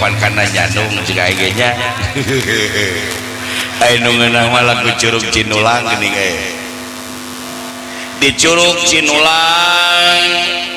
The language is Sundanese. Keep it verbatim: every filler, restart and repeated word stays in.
sopan kana Janung juga nya aya nu ngeunang mah lagu Curug Cinulang geuning eh di Curug Cinulang